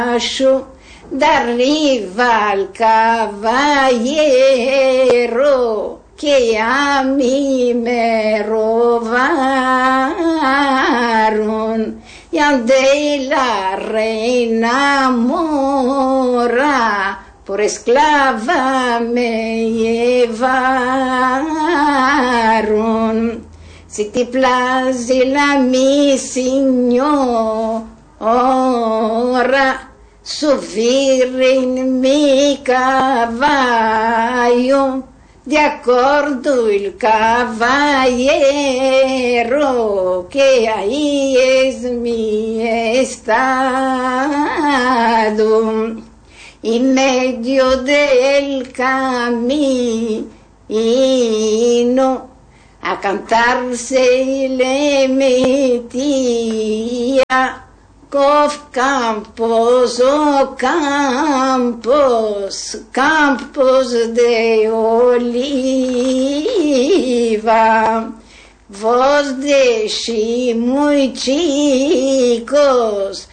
de arriba al caballero que a mí me robaron, y ande la reina mora, por esclava me llevaron. Si te place la mi señora subir en mi caballo, de acuerdo el caballero que ahí es mi estado, y medio del camino a cantar se le metía campos, oh campos de oliva. Vos desde muy chicos